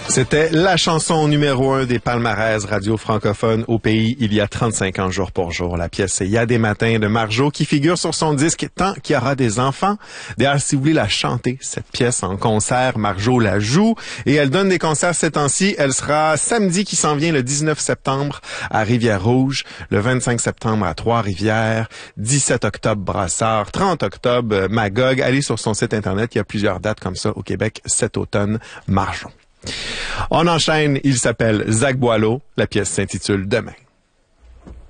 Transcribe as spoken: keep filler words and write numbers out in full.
C'était la chanson numéro un des palmarès radio francophones au pays il y a trente-cinq ans jour pour jour. La pièce c'est « Il y a des matins » de Marjo qui figure sur son disque « Tant qu'il y aura des enfants ». D'ailleurs, si vous voulez la chanter, cette pièce en concert, Marjo la joue et elle donne des concerts ces temps-ci. Elle sera samedi qui s'en vient le dix-neuf septembre à Rivière-Rouge, le vingt-cinq septembre à Trois-Rivières, dix-sept octobre Brassard, trente octobre Magog. Allez sur son site internet, il y a plusieurs dates comme ça au Québec cet automne. Marjo. On enchaîne, il s'appelle Zach Boileau, la pièce s'intitule Demain.